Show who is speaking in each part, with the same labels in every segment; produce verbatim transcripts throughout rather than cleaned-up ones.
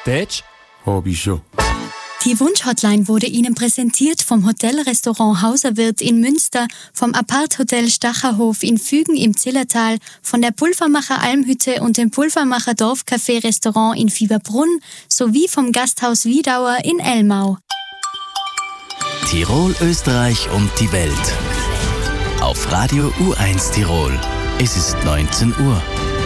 Speaker 1: Tätsch?
Speaker 2: Hab ich schon.
Speaker 3: Die Wunschhotline wurde Ihnen präsentiert vom Hotelrestaurant Hauserwirt in Münster, vom Apart-Hotel Stacherhof in Fügen im Zillertal, von der Pulvermacher Almhütte und dem Pulvermacher Dorfcafé-Restaurant in Fieberbrunn sowie vom Gasthaus Wiedauer in Elmau.
Speaker 4: Tirol, Österreich und die Welt. Auf Radio U eins Tirol. Es ist neunzehn Uhr.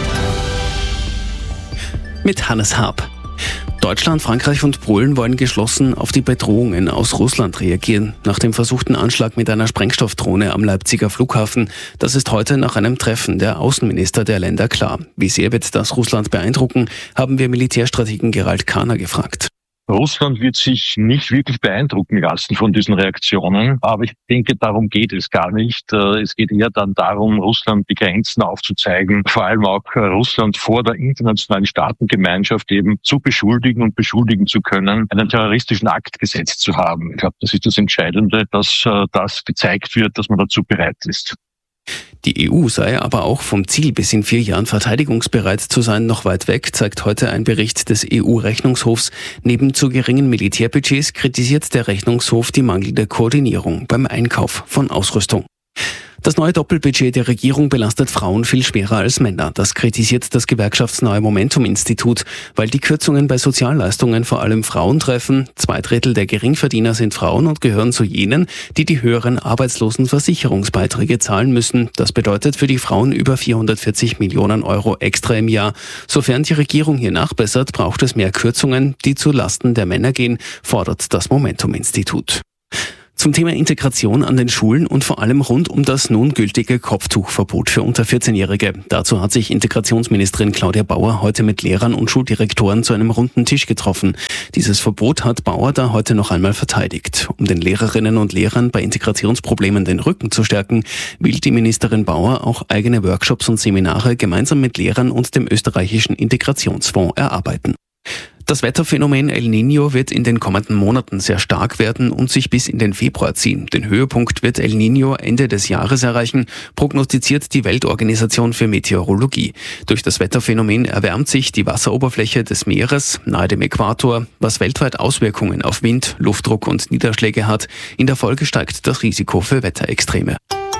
Speaker 5: Mit Hannes Haab. Deutschland, Frankreich und Polen wollen geschlossen auf die Bedrohungen aus Russland reagieren. Nach dem versuchten Anschlag mit einer Sprengstoffdrohne am Leipziger Flughafen. Das ist heute nach einem Treffen der Außenminister der Länder klar. Wie sehr wird das Russland beeindrucken, haben wir Militärstrategen Gerald Kahner gefragt.
Speaker 6: Russland wird sich nicht wirklich beeindrucken lassen von diesen Reaktionen, aber ich denke, darum geht es gar nicht. Es geht eher dann darum, Russland die Grenzen aufzuzeigen, vor allem auch Russland vor der internationalen Staatengemeinschaft eben zu beschuldigen und beschuldigen zu können, einen terroristischen Akt gesetzt zu haben. Ich glaube, das ist das Entscheidende, dass das gezeigt wird, dass man dazu bereit ist.
Speaker 5: Die E U sei aber auch vom Ziel, bis in vier Jahren verteidigungsbereit zu sein, noch weit weg, zeigt heute ein Bericht des E U-Rechnungshofs. Neben zu geringen Militärbudgets kritisiert der Rechnungshof die mangelnde Koordinierung beim Einkauf von Ausrüstung. Das neue Doppelbudget der Regierung belastet Frauen viel schwerer als Männer. Das kritisiert das gewerkschaftsnahe Momentum-Institut, weil die Kürzungen bei Sozialleistungen vor allem Frauen treffen. Zwei Drittel der Geringverdiener sind Frauen und gehören zu jenen, die die höheren Arbeitslosenversicherungsbeiträge zahlen müssen. Das bedeutet für die Frauen über vierhundertvierzig Millionen Euro extra im Jahr. Sofern die Regierung hier nachbessert, braucht es mehr Kürzungen, die zu Lasten der Männer gehen, fordert das Momentum-Institut. Zum Thema Integration an den Schulen und vor allem rund um das nun gültige Kopftuchverbot für unter vierzehn-Jährige. Dazu hat sich Integrationsministerin Claudia Bauer heute mit Lehrern und Schuldirektoren zu einem runden Tisch getroffen. Dieses Verbot hat Bauer da heute noch einmal verteidigt. Um den Lehrerinnen und Lehrern bei Integrationsproblemen den Rücken zu stärken, will die Ministerin Bauer auch eigene Workshops und Seminare gemeinsam mit Lehrern und dem österreichischen Integrationsfonds erarbeiten. Das Wetterphänomen El Niño wird in den kommenden Monaten sehr stark werden und sich bis in den Februar ziehen. Den Höhepunkt wird El Niño Ende des Jahres erreichen, prognostiziert die Weltorganisation für Meteorologie. Durch das Wetterphänomen erwärmt sich die Wasseroberfläche des Meeres nahe dem Äquator, was weltweit Auswirkungen auf Wind, Luftdruck und Niederschläge hat. In der Folge steigt das Risiko für Wetterextreme.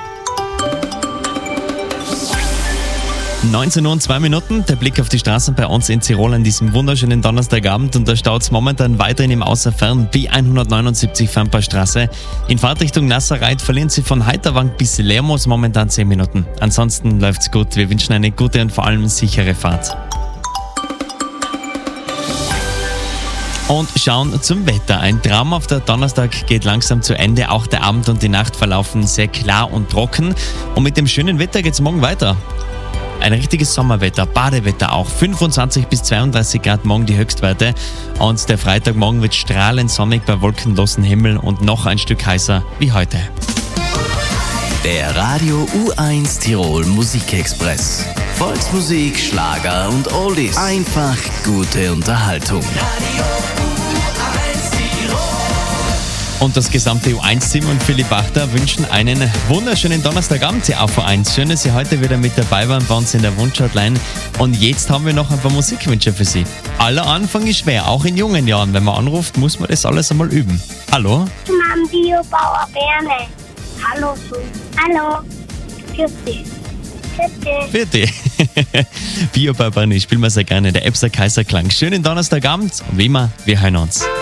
Speaker 1: neunzehn Uhr und zwei Minuten, der Blick auf die Straßen bei uns in Tirol an diesem wunderschönen Donnerstagabend und da staut es momentan weiterhin im Außerfern B hundertneunundsiebzig Famperstraße. In Fahrtrichtung Nasserreit verlieren Sie von Heiterwang bis Lermoos momentan zehn Minuten. Ansonsten läuft's gut, wir wünschen eine gute und vor allem sichere Fahrt. Und schauen zum Wetter. Ein traumhafter Donnerstag geht langsam zu Ende. Auch der Abend und die Nacht verlaufen sehr klar und trocken. Und mit dem schönen Wetter geht's morgen weiter. Ein richtiges Sommerwetter, Badewetter auch. fünfundzwanzig bis zweiunddreißig Grad morgen die Höchstwerte. Und der Freitagmorgen wird strahlend sonnig bei wolkenlosem Himmel und noch ein Stück heißer wie heute.
Speaker 4: Der Radio U eins Tirol Musikexpress. Volksmusik, Schlager und Oldies. Einfach gute Unterhaltung.
Speaker 1: Und das gesamte U eins Team und Philipp Wachter wünschen einen wunderschönen Donnerstagabend hier auf U eins. Schön, dass Sie heute wieder mit dabei waren bei uns in der Wunschhotline. Und jetzt haben wir noch ein paar Musikwünsche für Sie. Aller Anfang ist schwer, auch in jungen Jahren. Wenn man anruft, muss man das alles einmal üben. Hallo?
Speaker 7: Mam Biobauer Berne. Hallo, so. Hallo. Grüß dich.
Speaker 1: Für dich. Biobauer Berne, ich spiele mir sehr gerne. Der Epser Kaiserklang. Schönen Donnerstagabend und wie immer, wir hören uns.